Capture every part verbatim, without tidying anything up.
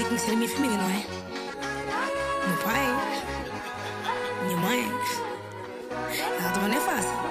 preciso conhecer a minha família, não é? Meu pai, minha mãe. Ela também não é fácil.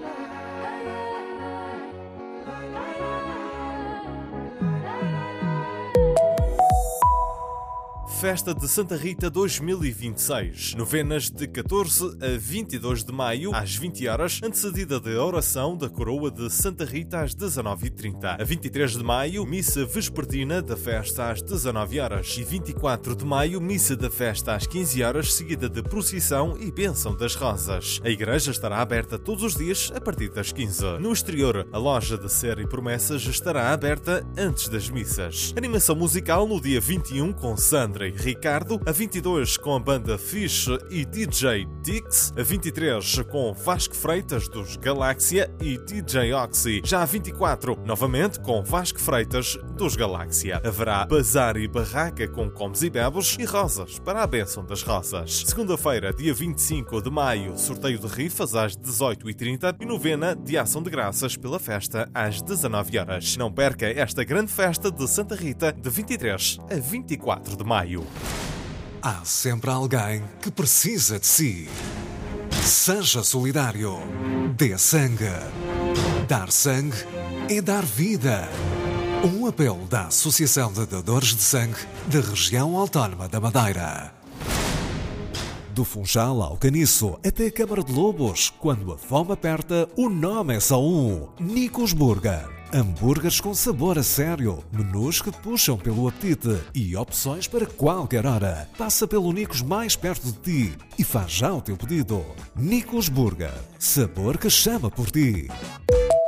Festa de Santa Rita dois mil e vinte e seis. Novenas de catorze a vinte e dois de maio, às vinte horas, antecedida de oração da coroa de Santa Rita às dezanove e trinta. A vinte e três de maio, missa vespertina da festa às dezanove horas. E vinte e quatro de maio, missa da festa às quinze horas, seguida de procissão e bênção das rosas. A igreja estará aberta todos os dias a partir das quinze. No exterior, a loja de Ser e Promessas estará aberta antes das missas. Animação musical no dia vinte e um com Sandra e Ricardo, a vinte e dois com a banda Fish e D J Dix, a vinte e três com Vasco Freitas dos Galáxia e D J Oxy, já a vinte e quatro novamente com Vasco Freitas dos Galáxia. Haverá bazar e barraca com comes e bebes e rosas para a bênção das rosas. Segunda-feira, dia vinte e cinco de maio, sorteio de rifas às dezoito e trinta e novena de ação de graças pela festa às dezanove horas. Não perca esta grande festa de Santa Rita de vinte e três a vinte e quatro de maio. Há sempre alguém que precisa de si. Seja solidário. Dê sangue. Dar sangue é dar vida. Um apelo da Associação de Dadores de Sangue da Região Autónoma da Madeira. Do Funchal ao Caniço até a Câmara de Lobos, quando a fome aperta, o nome é só um: Nicos Burger. Hambúrgueres com sabor a sério, menus que te puxam pelo apetite e opções para qualquer hora. Passa pelo Nicos mais perto de ti e faz já o teu pedido. Nicos Burger, sabor que chama por ti.